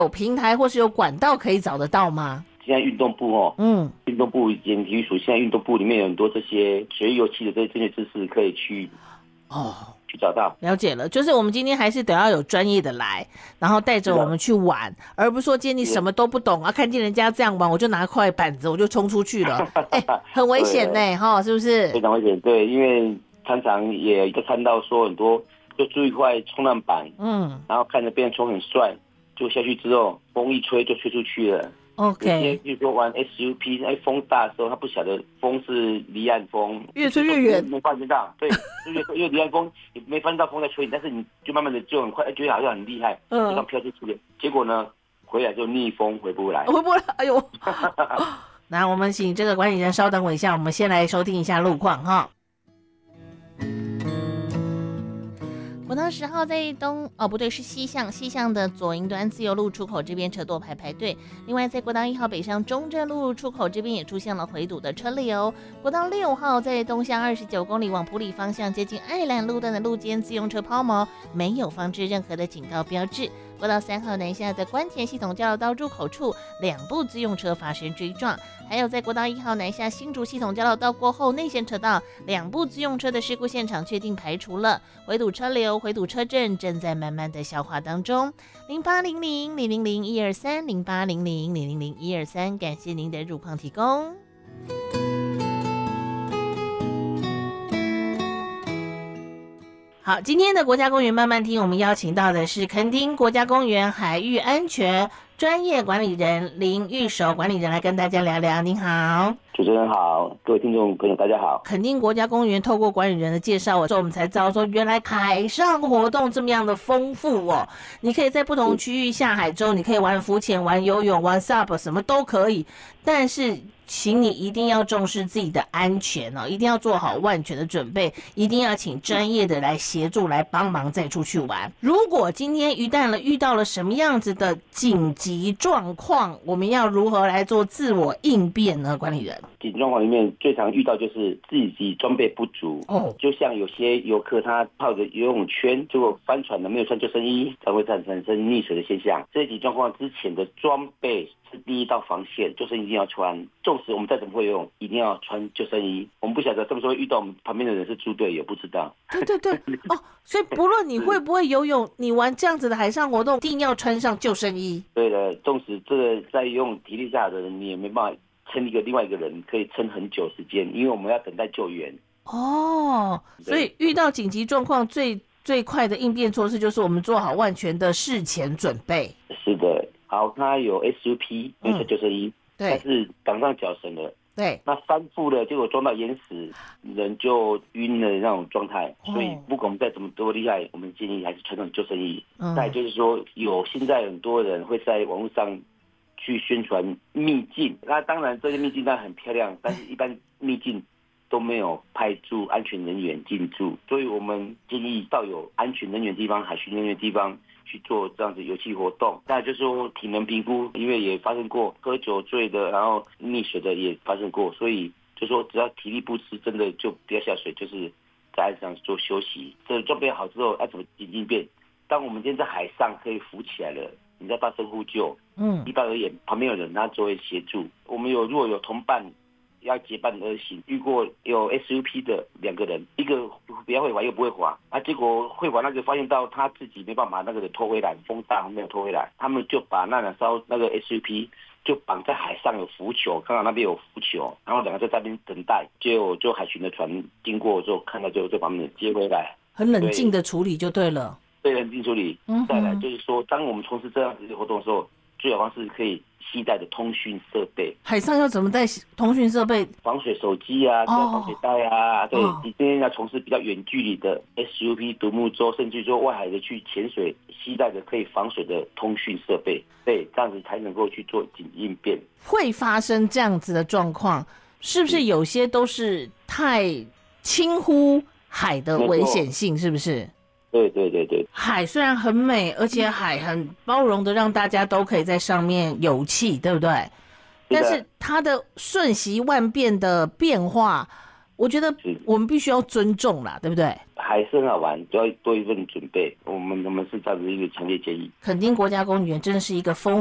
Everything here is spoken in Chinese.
有平台或是有管道可以找得到吗？ 现在运动部运动部体育署现在运动部里面有很多这些学油漆的这些正确知识可以去去找到。 了解了，就是我们今天还是得要有专业的来，然后带着我们去玩，而不是说今天你什么都不懂啊，看见人家这样玩，我就拿块板子我就冲出去了，很危险呢，是不是？ 非常危险，对，因为常常也就看到说很多就租一块冲浪板，然后看着别人冲很帅，就下去之后风一吹就吹出去了。 OK， 比如说玩 SUP， 风大的时候，他不晓得风是离岸风， 越吹越远， 没发现到，对，越离岸风，你没发现到风在吹，但是你就慢慢的就很快，觉得好像很厉害，就这样飘出去了。结果呢，回来就逆风回不来， 哎呦！那我们请这个管理员稍等我一下，我们先来收听一下路况哈。国道10号在是西向的左营端自由路出口这边车多排队。另外在国道1号北上中正路出口这边也出现了回堵的车流。国道6号在东向29公里往埔里方向接近爱兰路段的路肩自用车抛锚，没有放置任何的警告标志。国道3号南下的关田系统交流道入口处2部自用车发生追撞，还有在国道1号南下新竹系统交流道过后内线车道2部自用车的事故现场确定排除了，回堵车流回堵车阵正在慢慢的消化当中。0800-000-123 0800-000-123，感谢您的入况提供。好，今天的国家公园慢慢听，我们邀请到的是垦丁国家公园海域安全专业管理人林玉守管理人来跟大家聊聊。您好。 主持人好，各位听众朋友大家好。 垦丁国家公园透过管理人的介绍，我们才知道说原来海上活动这么样的丰富哦。你可以在不同区域下海中，你可以玩浮潜、玩游泳、玩 SUP， 什么都可以，但是请你一定要重视自己的安全哦，一定要做好万全的准备，一定要请专业的来协助来帮忙再出去玩。如果今天遇到了什么样子的紧急状况，我们要如何来做自我应变呢？管理人， 紧急状况里面最常遇到就是自己装备不足就像有些游客他泡着游泳圈，结果翻船了，没有穿救生衣，才会产生溺水的现象。这些状况之前的装备是第一道防线，救生衣一定要穿。纵使我们再怎么会游泳，一定要穿救生衣。我们不晓得这么说遇到我们旁边的人是猪队友，不知道。 对所以不论你会不会游泳，你玩这样子的海上活动，一定要穿上救生衣。 对的，纵使这个在游泳体力下的人，你也没办法撑另外一个人可以撑很久时间，因为我们要等待救援。 所以遇到紧急状况最快的应变措施就是我们做好万全的事前准备。 是的，好，它有 SUP 没有救生衣，但是绑上脚绳了。 对， 那翻覆了，结果撞到岩石，人就晕了那种状态。所以不管我们再怎么多厉害，我们建议还是穿上救生衣。再就是说，现在很多人会在网络上去宣传秘境，那当然这些秘境当然很漂亮，但是一般秘境都没有派驻安全人员进驻，所以我们建议到有安全人员的地方、海巡人员的地方去做这样子游憩活动。再来就是说体能评估，因为也发生过喝酒醉的，然后溺水的也发生过，所以就说只要体力不支，真的就不要下水，就是在岸上做休息。这装备好之后要怎么应变？当我们今天在海上可以浮起来了，你要大声呼救，一般而言旁边有人他就会协助。我们如果有同伴要结伴而行，遇过有 SUP 的2个人，一个比较会滑又不会滑，结果会滑那个发现到他自己没办法把那个人拖回来，风大没有拖回来，他们就把那2艘那个 SUP 就绑在海上，有浮球，刚好那边有浮球，然后2个在那边等待，就海巡的船经过之后看到就把他们接回来， 很冷静的处理就对了。 对，冷静处理。再来就是说，当我们从事这样子的活动的时候，最好方式可以携带的通讯设备。 海上要怎么带通讯设备？ 防水手机啊，防水袋啊。对，你今天要从事比较远距离的 SUP 独木舟，甚至说外海的去潜水，携带的可以防水的通讯设备。对，这样子才能够去做紧急应变。 会发生这样子的状况，是不是有些都是太轻忽海的危险性？是不是？ 对， 海虽然很美，而且海很包容的让大家都可以在上面游憩，对不对？但是它的瞬息万变的变化， 我觉得我们必须要尊重啦，对不对？ 还是很好玩，都要多一份准备。我们是这样子一个强烈建议。 垦丁国家公园真的是一个丰